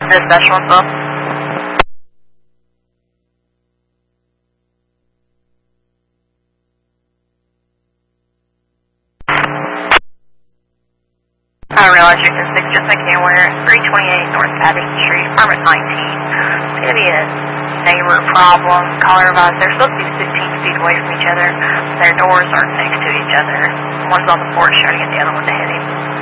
The special info. I realize you're just making you aware. 328 North Addison Street, apartment 19. It's going to be a neighbor problem. Caller advised they're supposed to be 15 feet away from each other. Their doors aren't next to each other. One's on the porch trying to get the other one to hit him.